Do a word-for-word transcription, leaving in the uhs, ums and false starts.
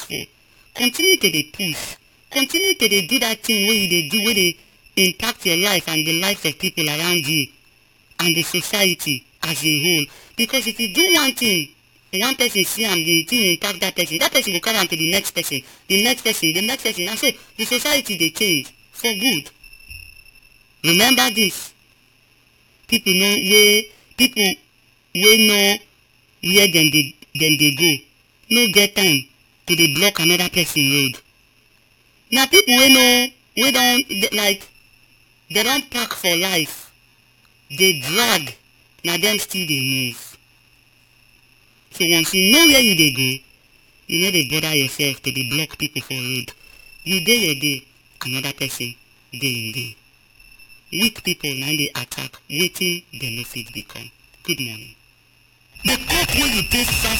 for. Continue to dey push. Continue to dey do that thing wey you dey do wey dey impact your life and the lives of people around you and the society as a whole. Because if you do one thing, one person see am, the thing impact that person, that person go carry am to the next person, the next person, the next person, and so the society dey change for good. Remember this. People know where people wey know where dem dey dem dey go no get time to dey block another person road. Na people wey know wey don like they don pack for life dey drag, na dem still dey move. So once you know where you dey go, you no dey bother yourself to dey block people for road. You dey your day, another person dey im day. Weak people na dey attack wetin dem no fit become. Good morning. The cup wey you take